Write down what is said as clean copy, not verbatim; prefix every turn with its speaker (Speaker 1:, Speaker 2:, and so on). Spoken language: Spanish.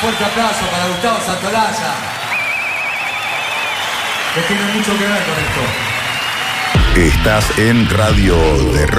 Speaker 1: fuerte aplauso para Gustavo Santolaya, que tiene mucho que ver con esto.
Speaker 2: Estás en Radio de Rock.